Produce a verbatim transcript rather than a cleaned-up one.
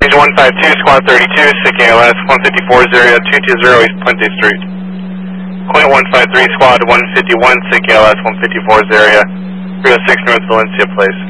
Engine one five two, Squad thirty-two, S I C A L S one fifty-four, area two two zero East Puente Street. Point one five three, Squad one fifty-one, S I C A L S one fifty-four, area three oh six North Valencia Place.